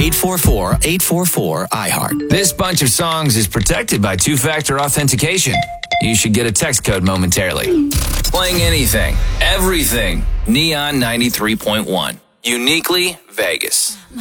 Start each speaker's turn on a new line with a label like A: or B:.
A: 844-844-iHeart. This bunch of songs is protected by two-factor authentication. You should get a text code momentarily. Playing anything, everything. Neon 93.1. Uniquely Vegas.